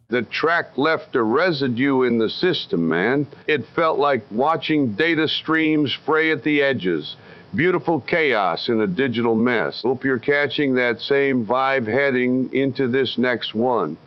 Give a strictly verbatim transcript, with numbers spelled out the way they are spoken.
The track left a residue in the system, man. It felt like watching data streams fray at the edges. Beautiful chaos in a digital mess. Hope you're catching that same vibe heading into this next one.